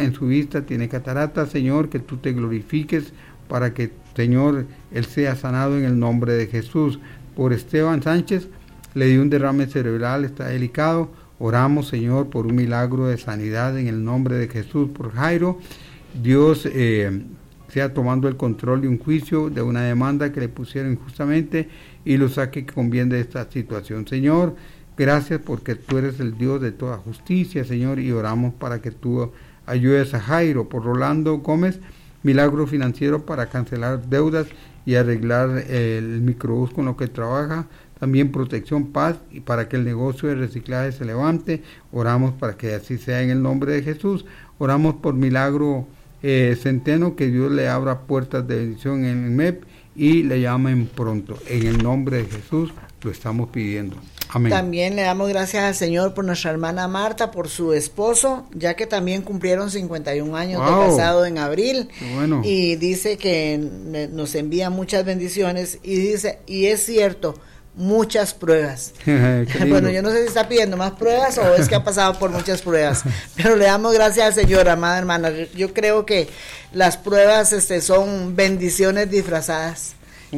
en su vista, tiene catarata, Señor, que tú te glorifiques para que, Señor, él sea sanado en el nombre de Jesús. Por Esteban Sánchez, le dio un derrame cerebral, está delicado. Oramos, Señor, por un milagro de sanidad en el nombre de Jesús. Por Jairo, Dios sea tomando el control de un juicio, de una demanda que le pusieron injustamente, y lo saque con bien de esta situación. Señor, gracias porque tú eres el Dios de toda justicia, Señor, y oramos para que tú ayudes a Jairo. Por Rolando Gómez, milagro financiero para cancelar deudas y arreglar el microbús con lo que trabaja. También protección, paz, y para que el negocio de reciclaje se levante. Oramos para que así sea en el nombre de Jesús. Oramos por Milagro Centeno, que Dios le abra puertas de bendición en el MEP y le llamen pronto. En el nombre de Jesús lo estamos pidiendo. Amén. También le damos gracias al Señor por nuestra hermana Marta, por su esposo, ya que también cumplieron 51 años de casado en abril. Bueno. Y dice que nos envía muchas bendiciones y dice, y es cierto, muchas pruebas. Bueno, yo no sé si está pidiendo más pruebas o es que ha pasado por muchas pruebas, pero le damos gracias al Señor, amada hermana. Yo creo que las pruebas son bendiciones disfrazadas.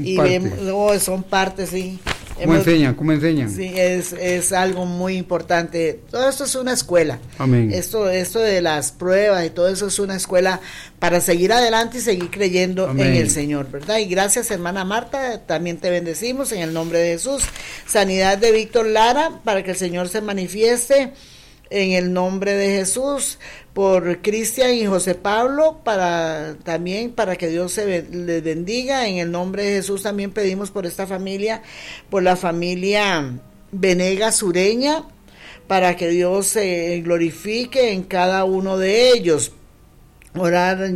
Son partes, sí. ¿Cómo enseñan? Sí, es algo muy importante. Todo esto es una escuela. Amén. Esto de las pruebas y todo eso es una escuela para seguir adelante y seguir creyendo Amén. En el Señor, ¿verdad? Y gracias, hermana Marta, también te bendecimos en el nombre de Jesús. Sanidad de Víctor Lara, para que el Señor se manifieste en el nombre de Jesús. Por Cristian y José Pablo, para que Dios les bendiga en el nombre de Jesús. También pedimos por esta familia, por la familia Venegas Sureña, para que Dios se glorifique en cada uno de ellos. Orar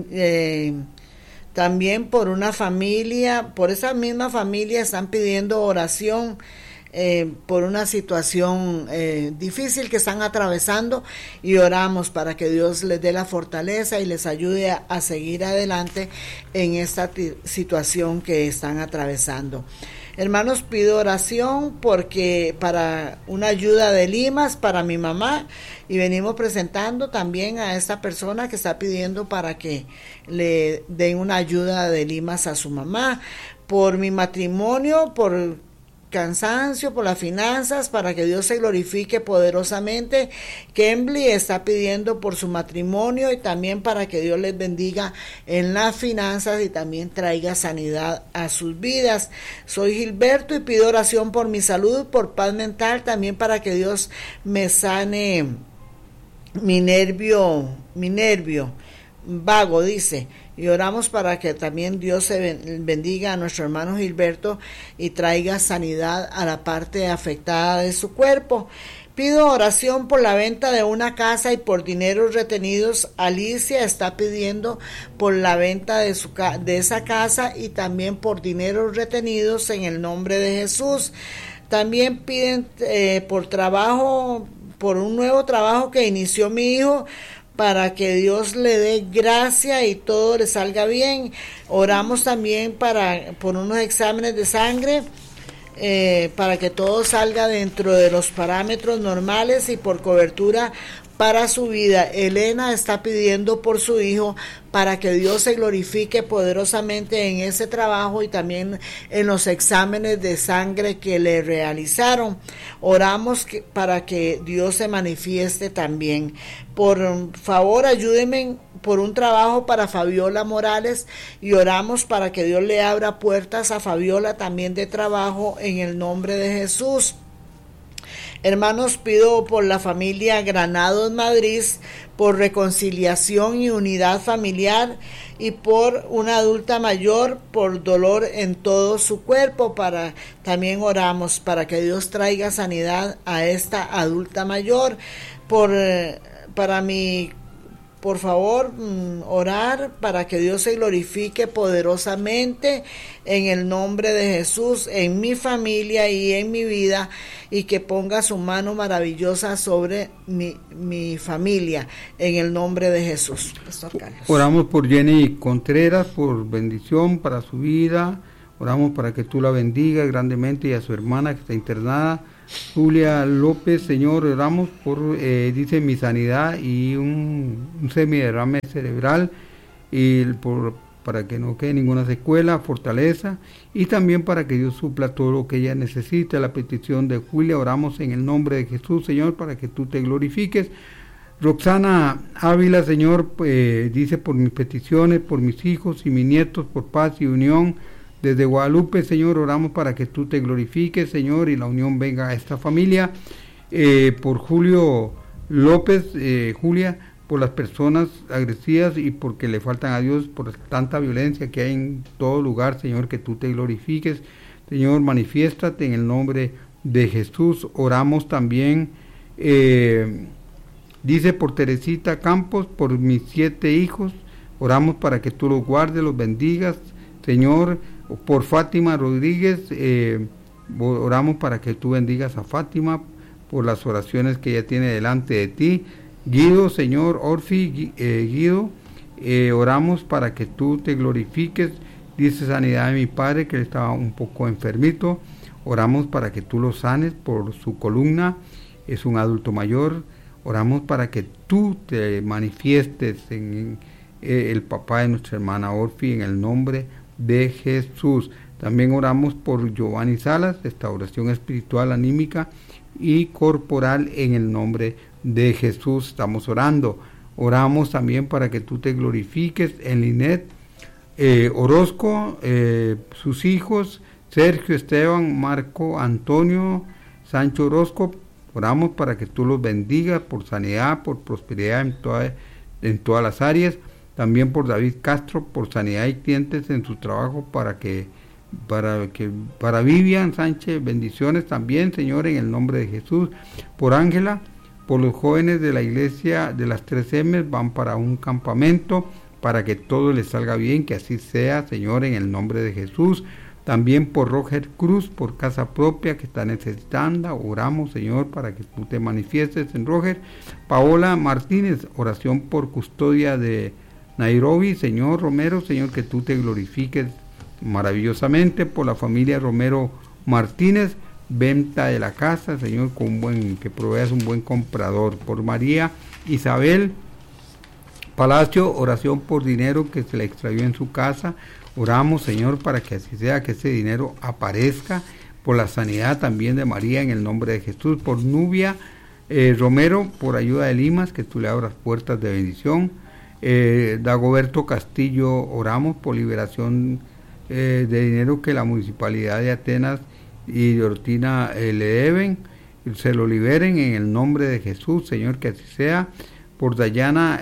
también por una familia, por esa misma familia están pidiendo oración por una situación difícil que están atravesando, y oramos para que Dios les dé la fortaleza y les ayude a seguir adelante en esta situación que están atravesando. Hermanos, pido oración porque para una ayuda de limas para mi mamá, y venimos presentando también a esta persona que está pidiendo para que le den una ayuda de limas a su mamá, por mi matrimonio, por cansancio, por las finanzas, para que Dios se glorifique poderosamente. Kembly está pidiendo por su matrimonio y también para que Dios les bendiga en las finanzas y también traiga sanidad a sus vidas. Soy Gilberto y pido oración por mi salud, por paz mental, también para que Dios me sane mi nervio vago, dice. Y oramos para que también Dios se bendiga a nuestro hermano Gilberto y traiga sanidad a la parte afectada de su cuerpo. Pido oración por la venta de una casa y por dineros retenidos. Alicia está pidiendo por la venta de esa casa y también por dineros retenidos en el nombre de Jesús. También piden por trabajo, por un nuevo trabajo que inició mi hijo, para que Dios le dé gracia y todo le salga bien. Oramos también por unos exámenes de sangre, para que todo salga dentro de los parámetros normales y por cobertura para su vida. Elena está pidiendo por su hijo para que Dios se glorifique poderosamente en ese trabajo y también en los exámenes de sangre que le realizaron. Oramos para que Dios se manifieste también. Por favor, ayúdenme por un trabajo para Fabiola Morales, y oramos para que Dios le abra puertas a Fabiola también de trabajo en el nombre de Jesús. Hermanos, pido por la familia Granados Madrid, por reconciliación y unidad familiar, y por una adulta mayor, por dolor en todo su cuerpo. También oramos para que Dios traiga sanidad a esta adulta mayor. Por favor, orar para que Dios se glorifique poderosamente en el nombre de Jesús, en mi familia y en mi vida, y que ponga su mano maravillosa sobre mi familia, en el nombre de Jesús. Pastor Carlos. Oramos por Jenny Contreras, por bendición para su vida. Oramos para que tú la bendigas grandemente, y a su hermana que está internada. Julia López, Señor, oramos por, dice, mi sanidad y un semiderrame cerebral y para que no quede ninguna secuela, fortaleza, y también para que Dios supla todo lo que ella necesite. La petición de Julia, oramos en el nombre de Jesús, Señor, para que tú te glorifiques. Roxana Ávila, Señor, dice, por mis peticiones, por mis hijos y mis nietos, por paz y unión. Desde Guadalupe, Señor, oramos para que tú te glorifiques, Señor, y la unión venga a esta familia. Por Julio López, Julia, por las personas agresivas y porque le faltan a Dios, por tanta violencia que hay en todo lugar, Señor, que tú te glorifiques. Señor, manifiéstate en el nombre de Jesús. Oramos también, dice, por Teresita Campos, por mis 7 hijos, oramos para que tú los guardes, los bendigas, Señor. Por Fátima Rodríguez, oramos para que tú bendigas a Fátima, por las oraciones que ella tiene delante de ti. Guido, Señor, Orfi, Guido, oramos para que tú te glorifiques. Dice sanidad de mi padre, que él estaba un poco enfermito. Oramos para que tú lo sanes por su columna, es un adulto mayor. Oramos para que tú te manifiestes en el papá de nuestra hermana Orfi, en el nombre de Jesús. También oramos por Giovanni Salas, restauración espiritual, anímica y corporal, en el nombre de Jesús estamos orando. Oramos también para que tú te glorifiques en Linet Orozco, sus hijos Sergio, Esteban, Marco, Antonio, Sancho Orozco. Oramos para que tú los bendigas por sanidad, por prosperidad en todas las áreas. También por David Castro, por sanidad y clientes en su trabajo, para Vivian Sánchez, bendiciones también, Señor, en el nombre de Jesús. Por Ángela, por los jóvenes de la iglesia de las 3M, van para un campamento, para que todo les salga bien, que así sea, Señor, en el nombre de Jesús. También por Roger Cruz, por casa propia que está necesitando, oramos, Señor, para que tú te manifiestes en Roger. Paola Martínez, oración por custodia de Nairobi, Señor Romero, Señor, que tú te glorifiques maravillosamente. Por la familia Romero Martínez, venta de la casa, Señor, que proveas un buen comprador. Por María Isabel Palacio, oración por dinero que se le extravió en su casa. Oramos, Señor, para que así sea, que ese dinero aparezca. Por la sanidad también de María, en el nombre de Jesús. Por Nubia Romero, por ayuda de Limas, que tú le abras puertas de bendición. Dagoberto Castillo, oramos por liberación de dinero que la municipalidad de Atenas y de Ortina le deben, se lo liberen en el nombre de Jesús, Señor, que así sea. Por Dayana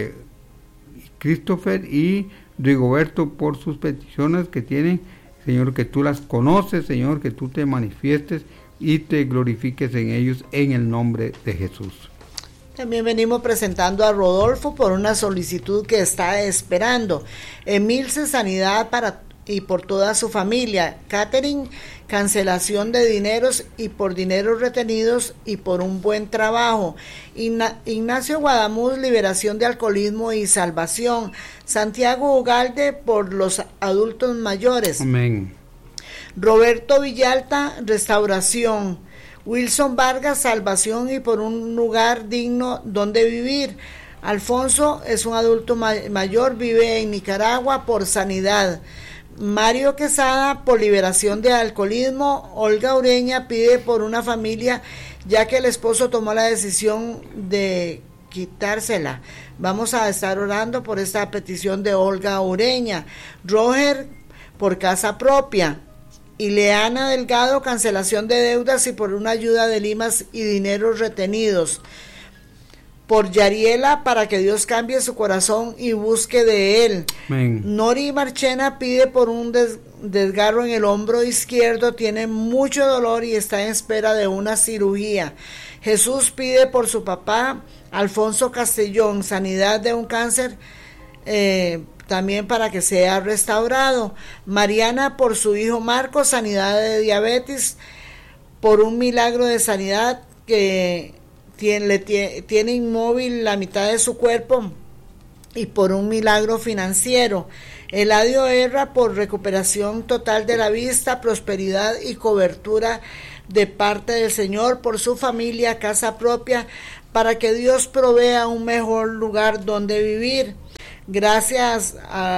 Christopher y Rigoberto, por sus peticiones que tienen, Señor, que tú las conoces, Señor, que tú te manifiestes y te glorifiques en ellos, en el nombre de Jesús. También venimos presentando a Rodolfo por una solicitud que está esperando. Emilce, sanidad y por toda su familia. Catherine, cancelación de dineros y por dineros retenidos y por un buen trabajo. Ignacio Guadamuz, liberación de alcoholismo y salvación. Santiago Ugalde, por los adultos mayores. Amén. Roberto Villalta, restauración. Wilson Vargas, salvación y por un lugar digno donde vivir. Alfonso es un adulto mayor, vive en Nicaragua, por sanidad. Mario Quesada, por liberación de alcoholismo. Olga Ureña pide por una familia, ya que el esposo tomó la decisión de quitársela. Vamos a estar orando por esta petición de Olga Ureña. Roger, por casa propia. Ileana Delgado, cancelación de deudas y por una ayuda de Limas y dineros retenidos. Por Yariela, para que Dios cambie su corazón y busque de él. Amén. Nori Marchena pide por un desgarro en el hombro izquierdo, tiene mucho dolor y está en espera de una cirugía. Jesús pide por su papá, Alfonso Castellón, sanidad de un cáncer, también para que sea restaurado. Mariana, por su hijo Marcos, sanidad de diabetes, por un milagro de sanidad que tiene inmóvil la mitad de su cuerpo y por un milagro financiero. Eladio Herra, por recuperación total de la vista, prosperidad y cobertura de parte del Señor por su familia, casa propia, para que Dios provea un mejor lugar donde vivir. Gracias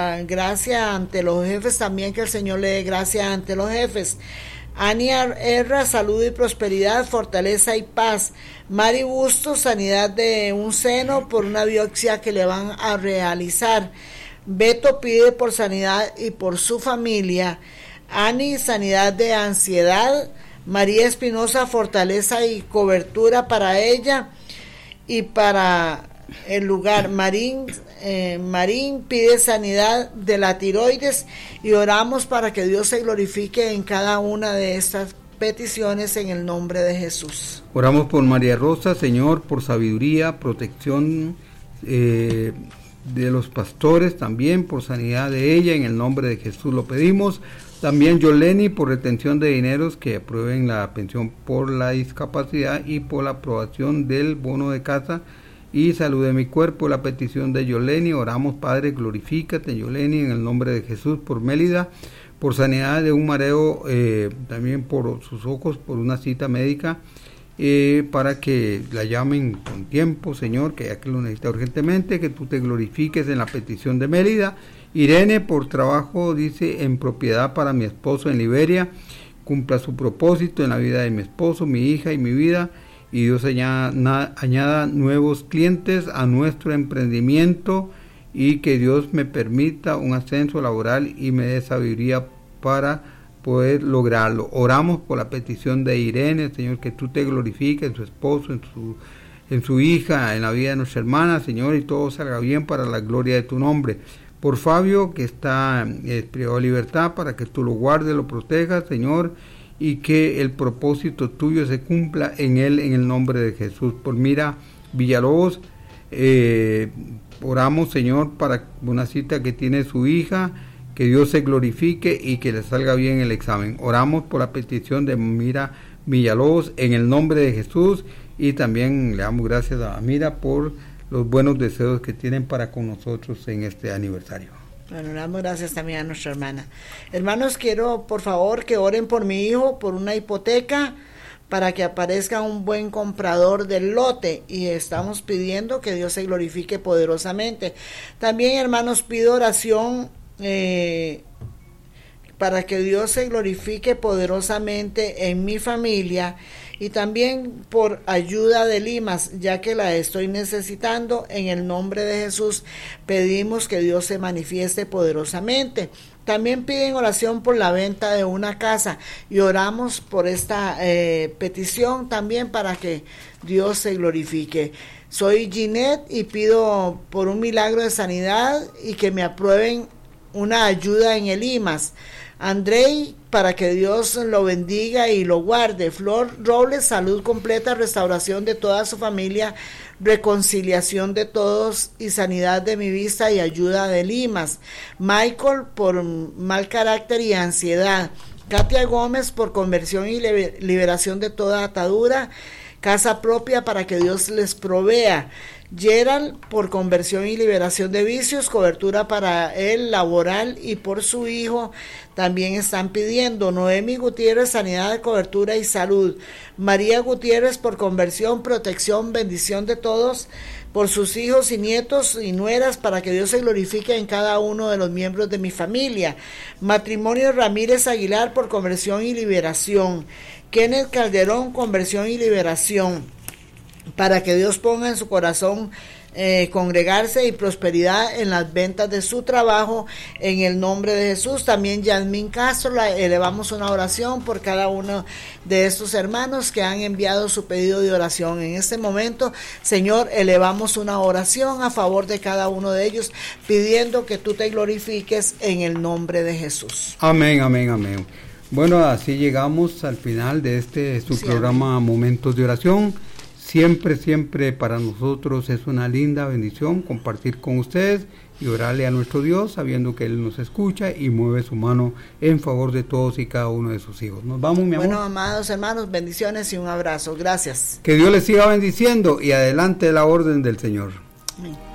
ante los jefes también, que el Señor le dé gracia ante los jefes. Ania Erra, salud y prosperidad, fortaleza y paz. Mari Bustos, sanidad de un seno por una biopsia que le van a realizar. Beto pide por sanidad y por su familia. Ani, sanidad de ansiedad. María Espinosa, fortaleza y cobertura para ella y para el lugar. Marín pide sanidad de la tiroides y oramos para que Dios se glorifique en cada una de estas peticiones en el nombre de Jesús. Oramos por María Rosa, Señor, por sabiduría, protección de los pastores, también por sanidad de ella, en el nombre de Jesús lo pedimos. También Yoleni, por retención de dineros, que aprueben la pensión por la discapacidad y por la aprobación del bono de casa y salud de mi cuerpo. La petición de Yoleni, oramos, Padre, glorifícate, Yoleni, en el nombre de Jesús. Por Mélida, por sanidad de un mareo, también por sus ojos, por una cita médica, para que la llamen con tiempo, Señor, que ya que lo necesita urgentemente, que tú te glorifiques en la petición de Mélida. Irene, por trabajo, dice, en propiedad para mi esposo en Liberia, cumpla su propósito en la vida de mi esposo, mi hija y mi vida, y Dios añada nuevos clientes a nuestro emprendimiento, y que Dios me permita un ascenso laboral y me dé sabiduría para poder lograrlo. Oramos por la petición de Irene, Señor, que tú te glorifiques en su esposo, en su hija, en la vida de nuestra hermana, Señor, y todo salga bien para la gloria de tu nombre. Por Fabio, que está privado de libertad, para que tú lo guardes, lo protejas, Señor, y que el propósito tuyo se cumpla en él, en el nombre de Jesús. Por Mira Villalobos, oramos, Señor, para una cita que tiene su hija, que Dios se glorifique y que le salga bien el examen. Oramos por la petición de Mira Villalobos en el nombre de Jesús, y también le damos gracias a Mira por los buenos deseos que tienen para con nosotros en este aniversario. Bueno, le damos gracias también a nuestra hermana. Hermanos, quiero por favor que oren por mi hijo, por una hipoteca, para que aparezca un buen comprador del lote, y estamos pidiendo que Dios se glorifique poderosamente. También, hermanos, pido oración para que Dios se glorifique poderosamente en mi familia, y también por ayuda de Limas, ya que la estoy necesitando. En el nombre de Jesús pedimos que Dios se manifieste poderosamente. También piden oración por la venta de una casa, y oramos por esta petición también para que Dios se glorifique. Soy Ginette y pido por un milagro de sanidad y que me aprueben una ayuda en el IMAS. Andrei, para que Dios lo bendiga y lo guarde. Flor Robles, salud completa, restauración de toda su familia, reconciliación de todos y sanidad de mi vista y ayuda de Limas. Michael, por mal carácter y ansiedad. Katia Gómez, por conversión y liberación de toda atadura, casa propia para que Dios les provea. Gerald, por conversión y liberación de vicios, cobertura para él laboral y por su hijo también están pidiendo. Noemi Gutiérrez, sanidad, cobertura y salud. María Gutiérrez, por conversión, protección, bendición de todos, por sus hijos y nietos y nueras, para que Dios se glorifique en cada uno de los miembros de mi familia. Matrimonio Ramírez Aguilar, por conversión y liberación. Kenneth Calderón, conversión y liberación, para que Dios ponga en su corazón congregarse y prosperidad en las ventas de su trabajo, en el nombre de Jesús. También Yasmín Castro, elevamos una oración por cada uno de estos hermanos que han enviado su pedido de oración. En este momento, Señor, elevamos una oración a favor de cada uno de ellos, pidiendo que tú te glorifiques en el nombre de Jesús. Amén, amén, amén. Bueno, así llegamos al final de su programa Momentos de Oración. Siempre para nosotros es una linda bendición compartir con ustedes y orarle a nuestro Dios, sabiendo que Él nos escucha y mueve su mano en favor de todos y cada uno de sus hijos. Nos vamos, mi amor. Bueno, amados hermanos, bendiciones y un abrazo. Gracias. Que Dios les siga bendiciendo y adelante la orden del Señor. Amén.